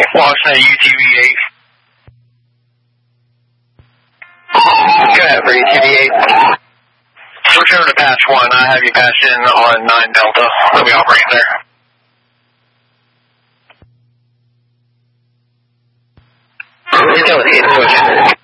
Washington UTV-8. Go ahead for UTV-8. Switch over to patch 1. I have you patched in on 9 Delta. We'll be operating there. Still with 8 switch.